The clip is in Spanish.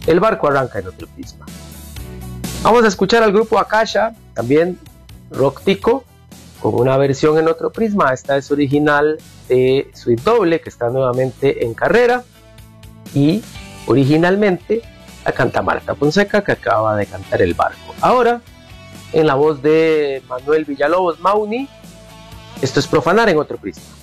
El barco arranca en otro prisma. Vamos a escuchar al grupo Akasha, también rock tico, con una versión en otro prisma. Esta es original de Suite Doble, que está nuevamente en carrera, y originalmente la canta Marta Fonseca, que acaba de cantar El barco. Ahora, en la voz de Manuel Villalobos Mauni, esto es Profanar en otro prisma.